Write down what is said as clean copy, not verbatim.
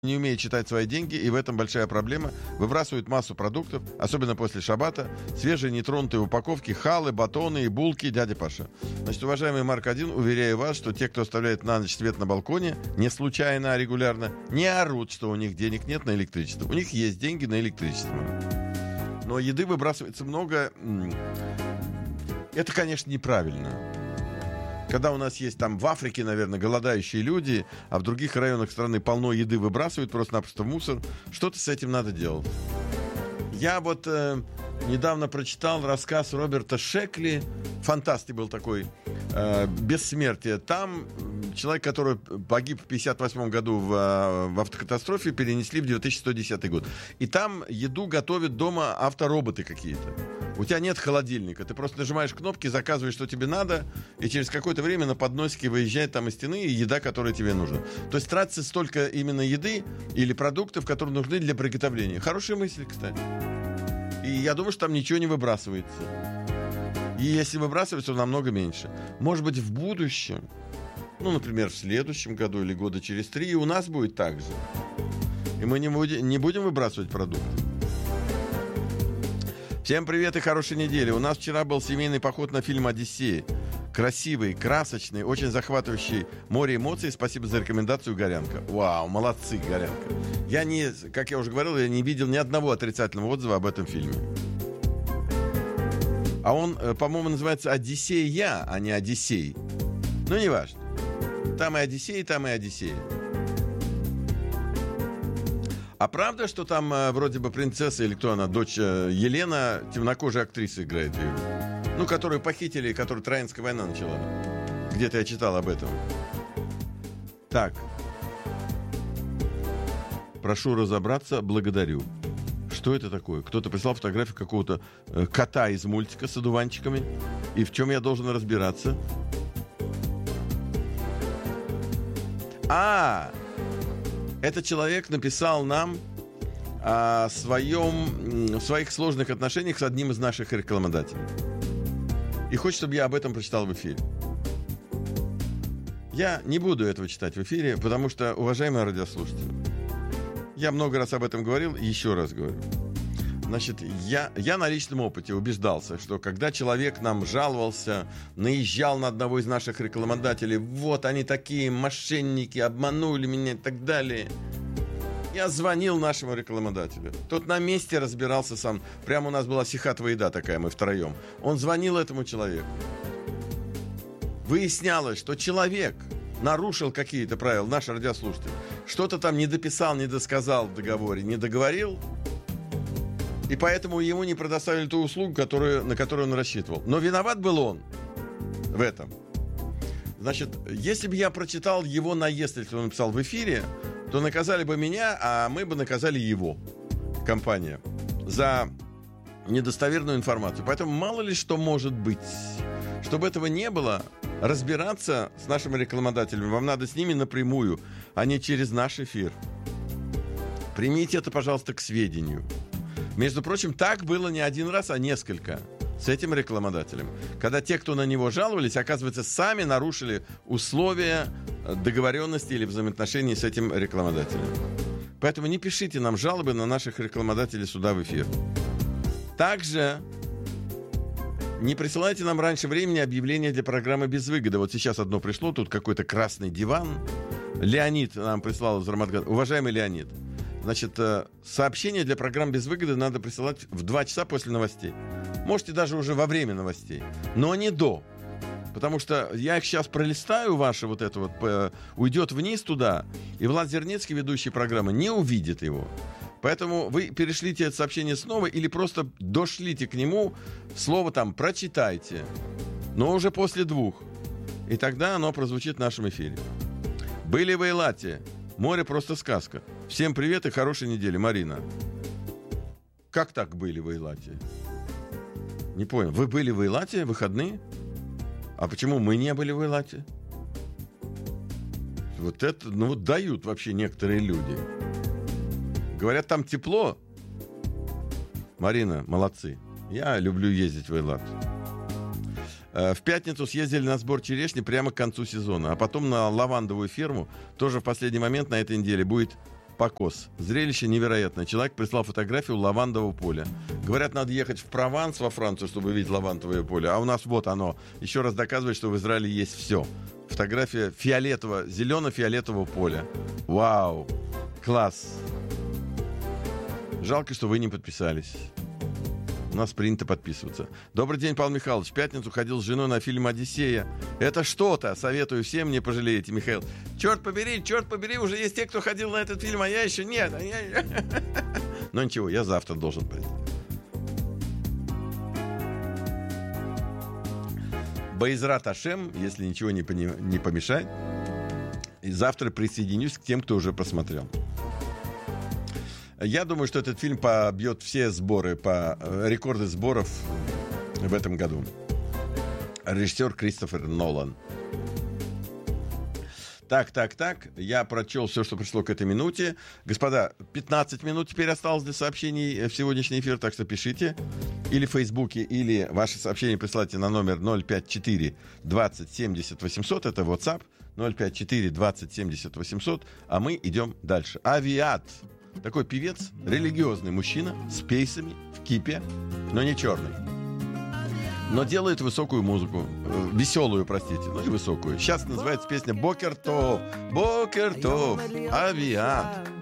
не умеют считать свои деньги, и в этом большая проблема. Выбрасывают массу продуктов, особенно после шаббата. Свежие нетронутые упаковки, халы, батоны и булки, дядя Паша. Значит, уважаемый Марк 1, уверяю вас, что те, кто оставляет на ночь свет на балконе, не случайно, а регулярно, не орут, что у них денег нет на электричество. У них есть деньги на электричество. Но еды выбрасывается много. Это, конечно, неправильно. Когда у нас есть там в Африке, наверное, голодающие люди, а в других районах страны полно еды выбрасывают просто-напросто в мусор, что-то с этим надо делать. Я вот недавно прочитал рассказ Роберта Шекли, фантаст был такой, «Бессмертие». Там человек, который погиб в 1958 году в автокатастрофе, перенесли в 2110 год. И там еду готовят дома автороботы какие-то. У тебя нет холодильника, ты просто нажимаешь кнопки, заказываешь, что тебе надо, и через какое-то время на подносике выезжает там из стены еда, которая тебе нужна. То есть тратится столько именно еды или продуктов, которые нужны для приготовления. Хорошая мысль, кстати. И я думаю, что там ничего не выбрасывается. И если выбрасывается, то намного меньше. Может быть, в будущем, ну, например, в следующем году или года через 3, у нас будет так же. И мы не будем выбрасывать продукты. Всем привет и хорошей недели. У нас вчера был семейный поход на фильм «Одиссея». Красивый, красочный, очень захватывающий, море эмоций. Спасибо за рекомендацию, Горянка. Вау, молодцы, Горянка. Как я уже говорил, я не видел ни одного отрицательного отзыва об этом фильме. А он, по-моему, называется «Одиссея», а не «Одиссей». Ну, неважно. Там и «Одиссей», там и «Одиссея». А правда, что там вроде бы принцесса, или кто она, дочь Елена, темнокожая актриса играет ее? Ну, которую похитили, которую Троянская война начала. Где-то я читал об этом. Так. Прошу разобраться, благодарю. Что это такое? Кто-то прислал фотографию какого-то кота из мультика с одуванчиками. И в чем я должен разбираться? Этот человек написал нам о своих сложных отношениях с одним из наших рекламодателей. И хочет, чтобы я об этом прочитал в эфире. Я не буду этого читать в эфире, потому что, уважаемые радиослушатели, я много раз об этом говорил и еще раз говорю. Значит, я на личном опыте убеждался, что когда человек нам жаловался, наезжал на одного из наших рекламодателей, вот они такие мошенники, обманули меня и так далее. Я звонил нашему рекламодателю. Тот на месте разбирался сам. Прямо у нас была сихатова еда такая, мы втроем. Он звонил этому человеку. Выяснялось, что человек нарушил какие-то правила, наш радиослушатель. Что-то там не дописал, не досказал в договоре, не договорил. И поэтому ему не предоставили ту услугу, на которую он рассчитывал. Но виноват был он в этом. Значит, если бы я прочитал его наезд, если он написал в эфире, то наказали бы меня, а мы бы наказали его, компания, за недостоверную информацию. Поэтому мало ли что может быть. Чтобы этого не было, разбираться с нашими рекламодателями вам надо с ними напрямую, а не через наш эфир. Примите это, пожалуйста, к сведению. Между прочим, так было не один раз, а несколько с этим рекламодателем. Когда те, кто на него жаловались, оказывается, сами нарушили условия договоренности или взаимоотношений с этим рекламодателем. Поэтому не пишите нам жалобы на наших рекламодателей сюда в эфир. Также не присылайте нам раньше времени объявления для программы «Без выгоды». Вот сейчас одно пришло, тут какой-то красный диван. Леонид нам прислал из Рамадгана. Уважаемый Леонид, значит, сообщения для программ «Без выгоды» надо присылать в 2 часа после новостей. Можете даже уже во время новостей, но не до. Потому что я их сейчас пролистаю, ваше вот это вот, уйдет вниз туда, и Влад Зерницкий, ведущий программы, не увидит его. Поэтому вы перешлите это сообщение снова или просто дошлите к нему слово там «прочитайте», но уже после 2. И тогда оно прозвучит в нашем эфире. Были в Эйлате. Море просто сказка. Всем привет и хорошей недели, Марина. Как так были в Эйлате? Не понял. Вы были в Эйлате в выходные? А почему мы не были в Эйлате? Вот это, дают вообще некоторые люди. Говорят, там тепло. Марина, молодцы. Я люблю ездить в Эйлат. В пятницу съездили на сбор черешни прямо к концу сезона. А потом на лавандовую ферму. Тоже в последний момент на этой неделе будет покос. Зрелище невероятное. Человек прислал фотографию лавандового поля. Говорят, надо ехать в Прованс, во Францию, чтобы увидеть лавандовое поле. А у нас вот оно. Еще раз доказывает, что в Израиле есть все. Фотография зелено-фиолетового поля. Вау! Класс! Жалко, что вы не подписались. У нас принято подписываться. Добрый день, Павел Михайлович. В пятницу ходил с женой на фильм «Одиссея». Это что-то. Советую всем, не пожалеете, Михаил. Черт побери, уже есть те, кто ходил на этот фильм, а я еще нет. Но ничего, я завтра должен пойти. Баизрат Ашем, если ничего не помешает. И завтра присоединюсь к тем, кто уже посмотрел. Я думаю, что этот фильм побьет все рекорды сборов в этом году. Режиссер Кристофер Нолан. Так. Я прочел все, что пришло к этой минуте. Господа, 15 минут теперь осталось для сообщений в сегодняшний эфир, так что пишите. Или в Фейсбуке, или ваши сообщения присылайте на номер 054 20 70 800. Это WhatsApp. 054 20 70 800. А мы идем дальше. Авиат. Такой певец, религиозный мужчина с пейсами, в кипе, но не черный. Но делает высокую музыку. Веселую, простите, но и высокую. Сейчас называется песня «Бокер Тов». «Бокер Тов». Авиат.